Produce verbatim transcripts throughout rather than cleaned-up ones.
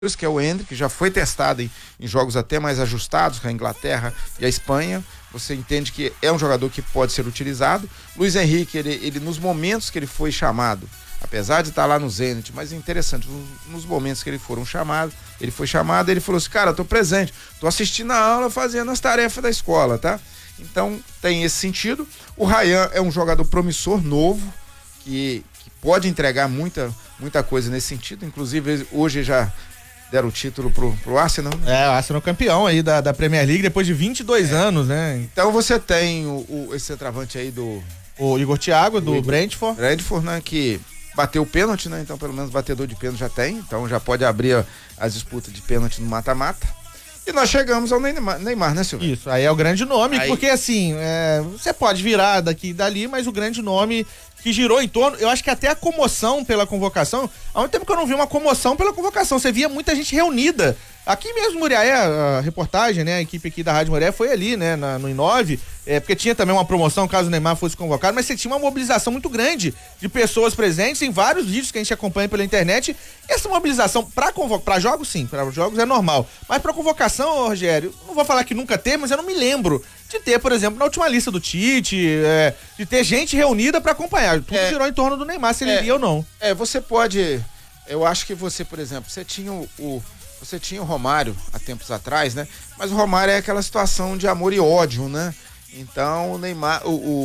que é o Endrick, que já foi testado em, em jogos até mais ajustados, com a Inglaterra e a Espanha. Você entende que é um jogador que pode ser utilizado. Luiz Henrique, ele, ele nos momentos que ele foi chamado, apesar de estar lá no Zenit, mas é interessante, nos, nos momentos que ele foram chamados, ele foi chamado, ele falou assim, cara, tô presente, tô assistindo a aula, fazendo as tarefas da escola, tá? Então, tem esse sentido. O Ryan é um jogador promissor, novo, que, que pode entregar muita, muita coisa nesse sentido, inclusive hoje já deram o título pro, pro Arsenal. É, o Arsenal campeão aí da, da Premier League depois de vinte e dois é. anos, né? Então você tem o, o, esse centroavante aí do... O Igor Thiago, do Igor, Brentford. Brentford, né, que bateu o pênalti, né? Então pelo menos batedor de pênalti já tem, então já pode abrir as disputas de pênalti no mata-mata. E nós chegamos ao Neymar, Neymar, né, Silvio? Isso, aí é o grande nome, aí... porque assim, é, você pode virar daqui e dali, mas o grande nome que girou em torno, eu acho que até a comoção pela convocação, há muito tempo que eu não vi uma comoção pela convocação, você via muita gente reunida. Aqui mesmo, Muriaé, a reportagem, né, a equipe aqui da Rádio Muriaé foi ali, né, na, no I nove, é, porque tinha também uma promoção caso o Neymar fosse convocado, mas você tinha uma mobilização muito grande de pessoas presentes em vários vídeos que a gente acompanha pela internet. Essa mobilização para convocar, para jogos sim, para jogos é normal, mas para convocação, Rogério, não vou falar que nunca teve, mas eu não me lembro de ter, por exemplo, na última lista do Tite, é, de ter gente reunida para acompanhar. Tudo é, girou em torno do Neymar, se ele é, iria ou não. É, você pode, eu acho que você, por exemplo, você tinha o, o Você tinha o Romário há tempos atrás, né? Mas o Romário é aquela situação de amor e ódio, né? Então o Neymar, o,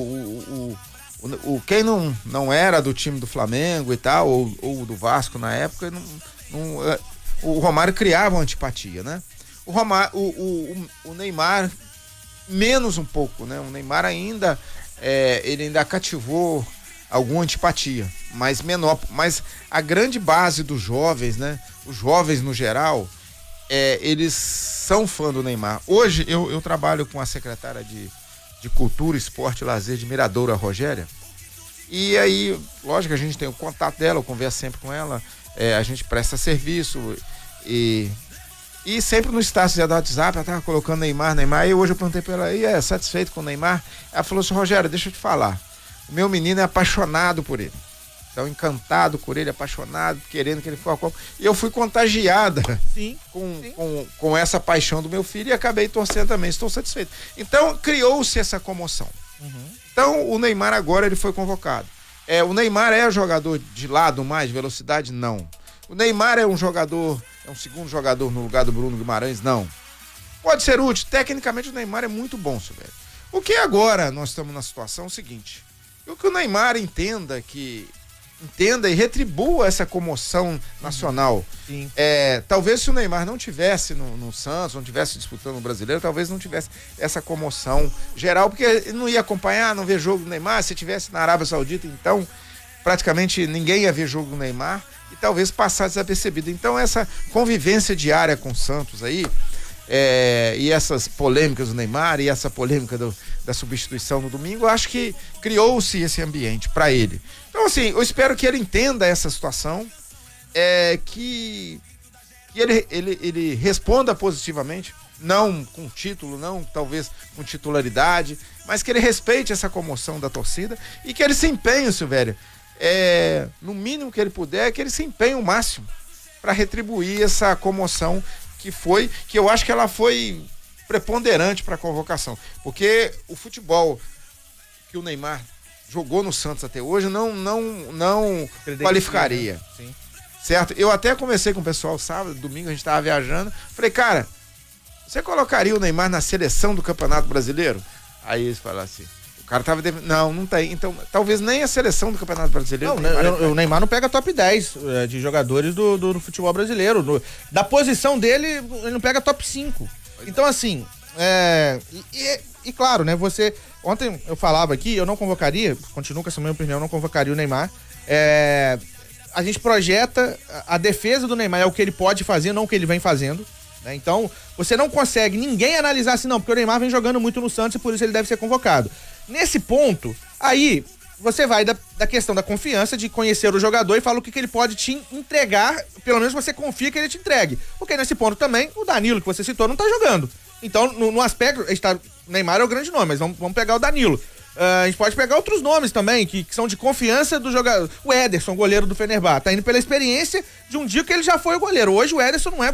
o, o, o, o quem não, não era do time do Flamengo e tal, ou, ou do Vasco na época, não, não, o Romário criava uma antipatia, né? O, Romário, o, o, o Neymar, menos um pouco, né? O Neymar ainda, é, ele ainda cativou alguma antipatia, mas menor, mas a grande base dos jovens, né? Os jovens no geral, é, eles são fã do Neymar. Hoje eu, eu trabalho com a secretária de, de Cultura, Esporte e Lazer de Miradouro, a Rogéria, e aí, lógico, a gente tem o contato dela, eu converso sempre com ela, é, a gente presta serviço e, e sempre no status do WhatsApp, ela tava colocando Neymar, Neymar, e hoje eu perguntei pra ela, e é satisfeito com o Neymar? Ela falou assim, Rogério, deixa eu te falar, o meu menino é apaixonado por ele. Então, encantado por ele, apaixonado, querendo que ele fosse a Copa. E eu fui contagiada sim, com, sim. Com, com essa paixão do meu filho e acabei torcendo também. Estou satisfeito. Então, criou-se essa comoção. Uhum. Então, o Neymar agora ele foi convocado. É, o Neymar é jogador de lado mais, de velocidade? Não. O Neymar é um jogador, é um segundo jogador no lugar do Bruno Guimarães? Não. Pode ser útil. Tecnicamente, o Neymar é muito bom, seu velho. O que agora nós estamos na situação é o seguinte. O que o Neymar entenda que entenda e retribua essa comoção nacional. Sim. É, talvez se o Neymar não tivesse no, no Santos, não tivesse disputando o Brasileiro, talvez não tivesse essa comoção geral, porque ele não ia acompanhar, não ver jogo do Neymar. Se tivesse na Arábia Saudita, então praticamente ninguém ia ver jogo do Neymar e talvez passasse desapercebido. Então essa convivência diária com o Santos aí, É, e essas polêmicas do Neymar e essa polêmica do, da substituição no domingo, eu acho que criou-se esse ambiente para ele. Então assim, eu espero que ele entenda essa situação, é, que, que ele, ele, ele responda positivamente, não com título, não talvez com titularidade, mas que ele respeite essa comoção da torcida e que ele se empenhe, Silvério, é, no mínimo que ele puder, que ele se empenhe o máximo para retribuir essa comoção que foi, que eu acho que ela foi preponderante para a convocação, porque o futebol que o Neymar jogou no Santos até hoje não, não, não qualificaria, sim. Certo? Eu até conversei com o pessoal sábado, domingo a gente estava viajando, falei, cara, você colocaria o Neymar na seleção do Campeonato Brasileiro? Aí eles falaram assim, o cara tava devendo, não, não tem, então talvez nem a seleção do Campeonato Brasileiro. Não, Neymar, eu, o Neymar não pega top dez é, de jogadores do, do, do futebol brasileiro, no, da posição dele ele não pega top cinco, então assim, é, e, e, e claro, né, você, ontem eu falava aqui, eu não convocaria, continuo com essa minha opinião, eu não convocaria o Neymar, é, a gente projeta a, a defesa do Neymar, é o que ele pode fazer, não o que ele vem fazendo. Então, você não consegue ninguém analisar assim, não, porque o Neymar vem jogando muito no Santos e por isso ele deve ser convocado. Nesse ponto, aí você vai da, da questão da confiança, de conhecer o jogador e fala o que, que ele pode te entregar, pelo menos você confia que ele te entregue. Porque nesse ponto também, o Danilo, que você citou, não tá jogando. Então, no, no aspecto, está, o Neymar é o grande nome, mas vamos, vamos pegar o Danilo. Uh, a gente pode pegar outros nomes também, que, que são de confiança do jogador. O Ederson, goleiro do Fenerbahçe, tá indo pela experiência de um dia que ele já foi o goleiro. Hoje o Ederson não é